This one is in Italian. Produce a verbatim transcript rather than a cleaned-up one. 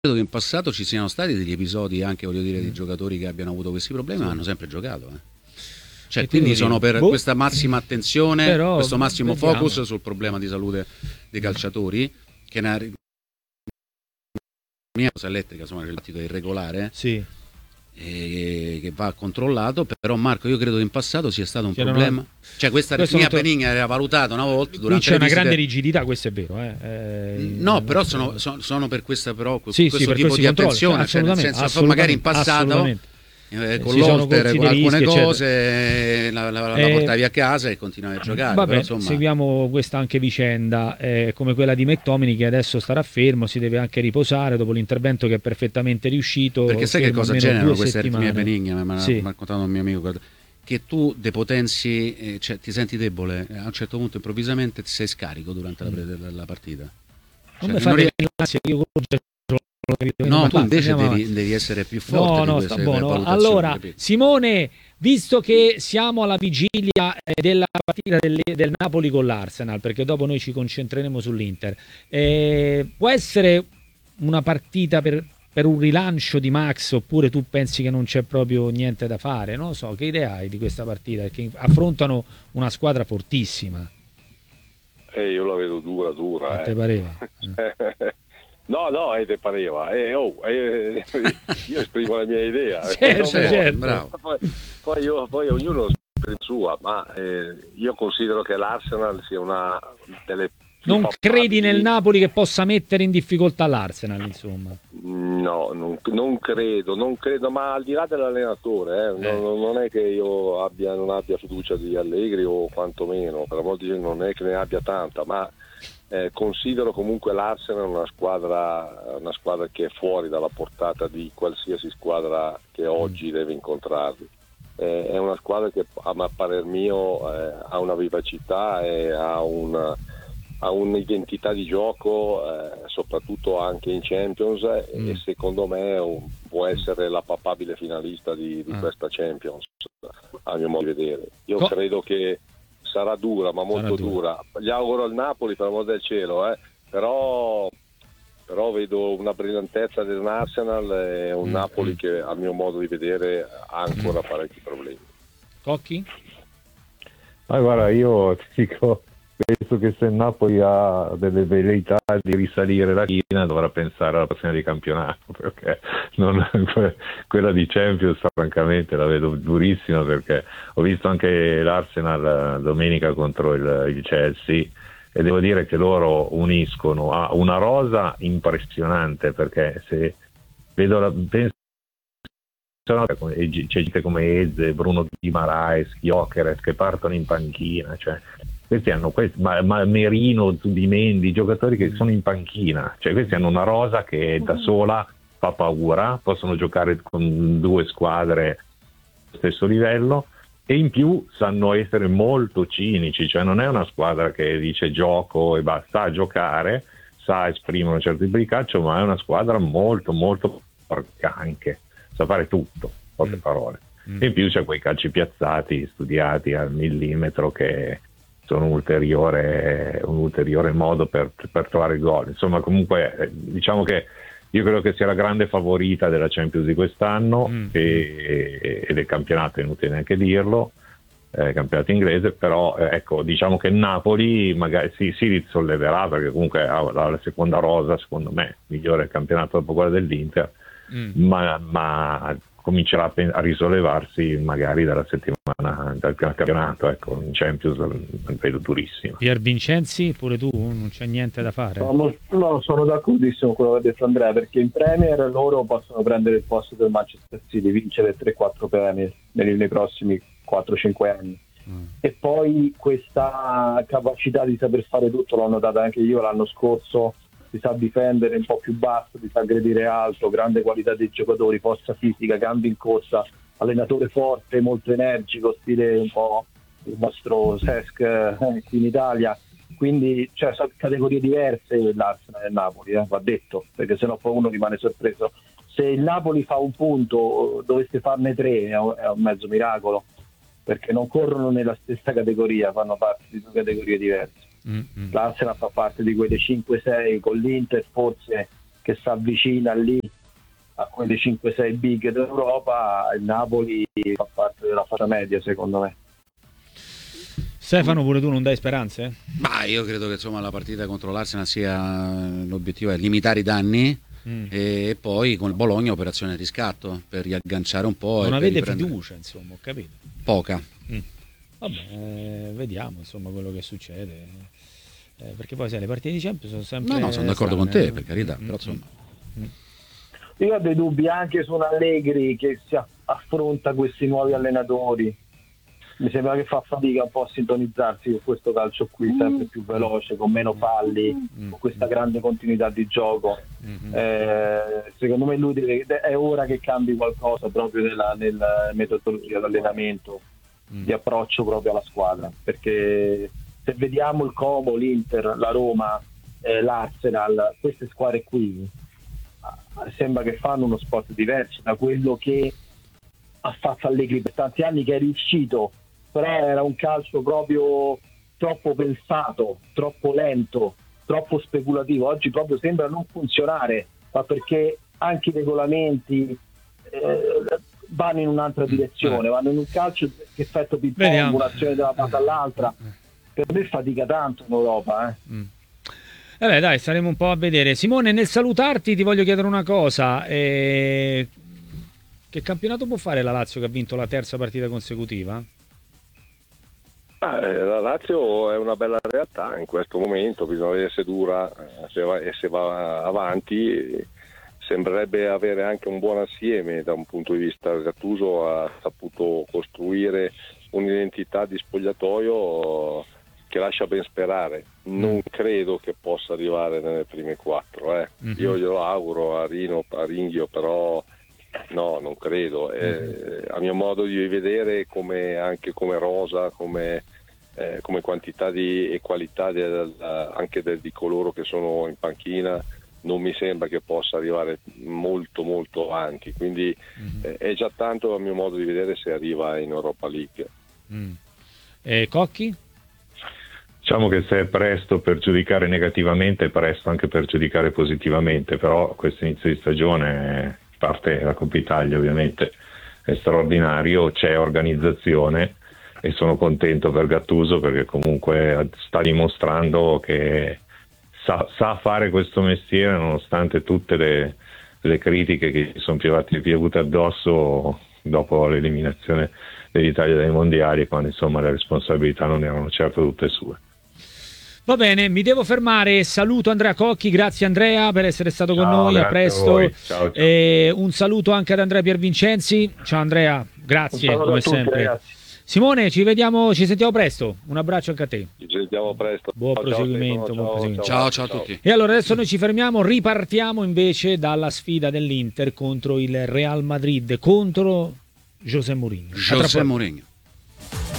credo che in passato ci siano stati degli episodi anche, voglio dire, di giocatori che abbiano avuto questi problemi, ma hanno sempre giocato. Eh. Cioè, quindi sono per boh. questa massima attenzione, Però, questo massimo vediamo. focus sul problema di salute dei calciatori, che è una mia cosa elettrica, insomma, il battito è irregolare. Sì. E che va controllato, però Marco io credo che in passato sia stato un C'era problema una... cioè questa mia to... Benigna era valutata una volta durante c'è una visite... grande rigidità, questo è vero eh. Eh, no però sono, sono, sono per questa però sì, questo sì, per tipo di attenzione, cioè, nel senso, magari in passato eh, con l'Olter con alcune rischi, cose la, la, la eh, portavi a casa e continuavi a giocare. Vabbè, però, insomma... seguiamo questa anche vicenda eh, come quella di McTominay, che adesso starà fermo, si deve anche riposare dopo l'intervento che è perfettamente riuscito. Perché sai che cosa generano queste aritmie benigne? Mi ha sì. raccontato un mio amico, guarda, che tu depotenzi, eh, cioè ti senti debole, a un certo punto improvvisamente sei scarico durante mm. la, la partita. Non cioè, mi fate l'ansia, io No, tu invece devi, devi essere più forte. No, no, sta buono. Allora, capito? Simone, visto che siamo alla vigilia della partita del, del Napoli con l'Arsenal, perché dopo noi ci concentreremo sull'Inter, eh, può essere una partita per, per un rilancio di Max, oppure tu pensi che non c'è proprio niente da fare? Non lo so, che idea hai di questa partita? Perché affrontano una squadra fortissima. Eh, io la vedo dura, dura. Non eh. te pareva? No, no, eh, te pareva. Eh, oh, eh, io esprimo la mia idea. Certo, certo. Bravo. Poi, poi, io, poi ognuno esprime la sua, ma eh, io considero che l'Arsenal sia una delle... Non credi nel Napoli che possa mettere in difficoltà l'Arsenal, insomma? No, non, non credo, non credo, ma al di là dell'allenatore, eh, eh. Non, non è che io abbia, non abbia fiducia di Allegri o quantomeno, per molti non è che ne abbia tanta, ma Eh, considero comunque l'Arsenal una squadra, una squadra che è fuori dalla portata di qualsiasi squadra che oggi deve incontrarli. Eh, è una squadra che a parer mio eh, ha una vivacità e ha, una, ha un'identità di gioco, eh, soprattutto anche in Champions, mm. e secondo me un, può essere la papabile finalista di, di ah. questa Champions, a mio modo di vedere. Io Co- credo che sarà dura, ma molto dura. dura. Gli auguro al Napoli, per amor del cielo, eh. però, però vedo una brillantezza dell'Arsenal e un mm. Napoli che, a mio modo di vedere, ha ancora mm. parecchi problemi. Cocchi? Ma guarda, io ti dico, penso che se il Napoli ha delle velleità di risalire la china dovrà pensare alla prossima di campionato, perché non, quella di Champions francamente la vedo durissima, perché ho visto anche l'Arsenal domenica contro il, il Chelsea e devo dire che loro uniscono a una rosa impressionante, perché se vedo la, penso c'è gente come Eze, Bruno Guimaraes, Gyökeres che partono in panchina, cioè questi hanno questi, ma, ma Merino, Zubimendi, giocatori che sono in panchina, cioè questi hanno una rosa che da sola fa paura, possono giocare con due squadre allo stesso livello e in più sanno essere molto cinici, cioè non è una squadra che dice gioco e basta, sa giocare, sa esprimere un certo tipo di calcio, ma è una squadra molto molto forte anche, sa fare tutto, poche parole. Mm. E in più c'è quei calci piazzati, studiati al millimetro che sono un ulteriore, un ulteriore modo per, per trovare il gol. Insomma, comunque diciamo che io credo che sia la grande favorita della Champions di quest'anno mm. e, e del campionato, è inutile neanche dirlo, eh, campionato inglese, però eh, ecco, diciamo che Napoli magari si, si risolleverà, perché comunque ha la, la seconda rosa, secondo me, migliore del campionato dopo quella dell'Inter, mm. ma, ma comincerà a, a risollevarsi magari dalla settimana dal campionato, ecco, in Champions vedo durissimo. Pier Vincenzi, pure tu, non c'è niente da fare? No, no, sono d'accordissimo con quello che ha detto Andrea, perché in Premier loro possono prendere il posto del Manchester City, vincere tre quattro premi nei, nei prossimi quattro cinque anni. Mm. E poi questa capacità di saper fare tutto l'ho notata anche io l'anno scorso, si sa difendere un po' più basso, si sa aggredire alto, grande qualità dei giocatori, forza fisica, gambi in corsa, allenatore forte, molto energico, stile un po' il nostro Cesc eh, qui in Italia, quindi cioè, sono categorie diverse l'Arsenal e il Napoli, eh, va detto, perché sennò poi uno rimane sorpreso. Se il Napoli fa un punto, dovesse farne tre, è un, è un mezzo miracolo, perché non corrono nella stessa categoria, fanno parte di due categorie diverse. Mm-hmm. L'Arsenal fa parte di quelle cinque sei con l'Inter forse che che si avvicina lì a quelle cinque sei big d'Europa, il Napoli fa parte della fata media, secondo me. Stefano, pure tu non dai speranze? Ma io credo che insomma la partita contro l'Arsenal sia, l'obiettivo è limitare i danni mm. e poi con il Bologna operazione riscatto per riagganciare un po'. Non e avete riprendere... fiducia, insomma, ho capito. Poca. Mm. Vabbè, eh, vediamo insomma quello che succede, eh, perché poi sai, le partite di Champions sono sempre... No, no, sono d'accordo strane, con te, eh? per carità, mm. però insomma... Mm. Io ho dei dubbi anche su un Allegri che si affronta questi nuovi allenatori. Mi sembra che fa fatica un po' a sintonizzarsi con questo calcio qui, sempre più veloce, con meno falli, con questa grande continuità di gioco. Eh, secondo me lui deve, è ora che cambi qualcosa proprio nella, nella metodologia di allenamento, di approccio proprio alla squadra, perché se vediamo il Como, l'Inter, la Roma, eh, l'Arsenal, queste squadre qui sembra che fanno uno sport diverso da quello che ha fatto Allegri per tanti anni, che è riuscito, però era un calcio proprio troppo pensato, troppo lento, troppo speculativo. Oggi proprio sembra non funzionare, ma perché anche i regolamenti eh, vanno in un'altra direzione, vanno in un calcio che effetto ping pong, un'azione da una parte all'altra. Per me fatica tanto in Europa, eh. Mm. Eh beh, dai, staremo un po' a vedere. Simone, nel salutarti ti voglio chiedere una cosa. Eh, che campionato può fare la Lazio che ha vinto la terza partita consecutiva? Ah, la Lazio è una bella realtà in questo momento, bisogna vedere se dura se va, e se va avanti. Sembrerebbe avere anche un buon assieme da un punto di vista. Gattuso ha saputo costruire un'identità di spogliatoio che lascia ben sperare. Non credo che possa arrivare nelle prime quattro, eh. Mm-hmm. Io glielo auguro a Rino, a Ringhio, però no, non credo. Eh, a mio modo di vedere, come anche come rosa, come, eh, come quantità di, e qualità di, anche de, di coloro che sono in panchina, non mi sembra che possa arrivare molto molto avanti, quindi mm-hmm. eh, è già tanto a mio modo di vedere se arriva in Europa League. Mm. E Cocchi? Diciamo che se è presto per giudicare negativamente, è presto anche per giudicare positivamente, però questo inizio di stagione, parte la Coppa Italia ovviamente, è straordinario, c'è organizzazione e sono contento per Gattuso perché comunque sta dimostrando che sa, sa fare questo mestiere nonostante tutte le, le critiche che gli sono piovute addosso dopo l'eliminazione dell'Italia dai mondiali, quando insomma le responsabilità non erano certo tutte sue. Va bene, mi devo fermare. Saluto Andrea Cocchi, grazie Andrea per essere stato ciao, con noi, a presto. A ciao, ciao. E un saluto anche ad Andrea Piervincenzi. Ciao Andrea, grazie come tutti, sempre. Ragazzi. Simone, ci vediamo, ci sentiamo presto. Un abbraccio anche a te. Ci sentiamo presto. Buon ciao, proseguimento, ciao, buon ciao, proseguimento. Ciao, ciao, ciao a tutti. E allora adesso noi ci fermiamo, ripartiamo invece dalla sfida dell'Inter contro il Real Madrid, contro José Mourinho. José Mourinho.